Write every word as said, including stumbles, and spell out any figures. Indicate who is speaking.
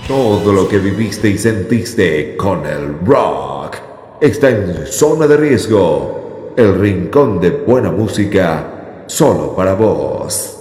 Speaker 1: Todo lo que viviste y sentiste con el rock está en Zona de Riesgo, el rincón de buena música solo para vos.